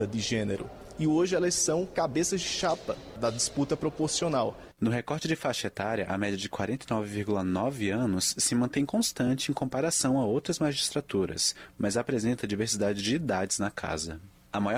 de gênero. E hoje elas são cabeças de chapa da disputa proporcional. No recorte de faixa etária, a média de 49,9 anos se mantém constante em comparação a outras magistraturas, mas apresenta diversidade de idades na casa. A maior